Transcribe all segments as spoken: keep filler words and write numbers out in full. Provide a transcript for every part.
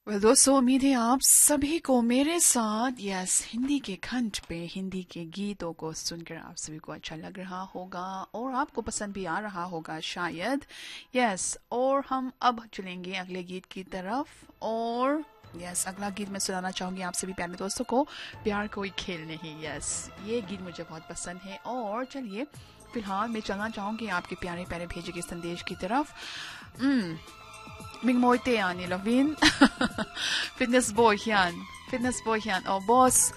well, दोस्तों उम्मीद है आप सभी को मेरे साथ यस हिंदी के खंड पे हिंदी के गीतों को सुनकर आप सभी को अच्छा लग रहा होगा और आपको पसंद भी आ रहा होगा शायद। यस और हम अब चलेंगे अगले गीत की तरफ और यस अगला गीत मैं सुनाना चाहूंगी आप सभी प्यारे दोस्तों को, प्यार कोई खेल नहीं। यस ये गीत मुझे बहुत पसंद है और चलिए फिलहाल मैं चलना चाहूंगी आपके प्यारे प्यारे भेजे के संदेश की तरफ। mm. Ming moite yan ni Lavin. Fitness boy yan. Fitness boy yan. Oh, boss.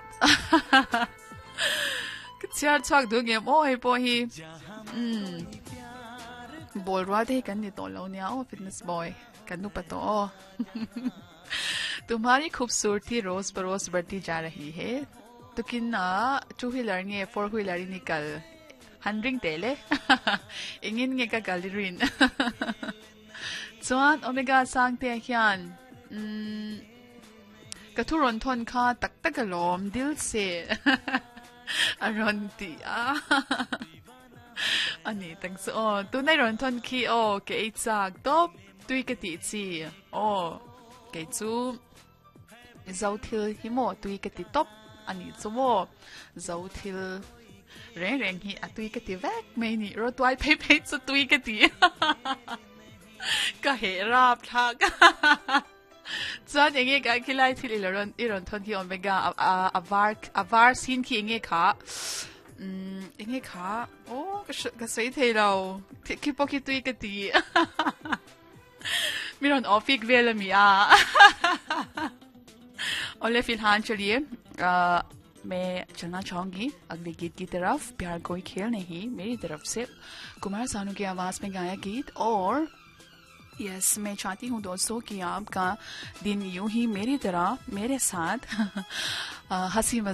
Kaya chak do game. Oh, hey boy. Hmm. Bol rwa de kan nito lo niya. Oh, fitness boy. Kanu pa to. Oh. तुम्हारी खूबसूरती रोज बरोज बढ़ती जा रही है तो किन्ना two wheeler ने four wheeler निकल हंड्रिंग तेले इंगिन nge ka galirin Chuan omega sang te hian um katuron thon kha tak tak alom dil se aron ti a ani tang so tu nai ron thon ki o ke ichak top tui ka ti chi o ke chu zau thil hi mo tui ka ti top ani chu mo zau thil reng reng hi atui ka ti vek me ni ro twai pe pe chu tui ka tiก็เฮราบทักจนอย่างเงี้ยก็คิดไล่ที่เราเรื่องทนที่อเมริกาอ่าอวาร์อวาร์สินที่อย่างเงี้ยค่ะอืมอย่างเงี้ยค่ะโอ้ก็ก็สวยเท่เราคิดพอคิดตัวก็ดีมีรอนออฟฟิศเวลมีอ่ะऔर ले फिलहाल चलिए मैं चलना चाहूंगी अगले गीत की तरफ। प्यार कोई खेल नहीं मेरी तरफ से कुमार सानू की आवाज में गाया गीत और यस yes, मैं चाहती हूँ दोस्तों कि आपका दिन यूं ही मेरी तरह मेरे साथ हंसी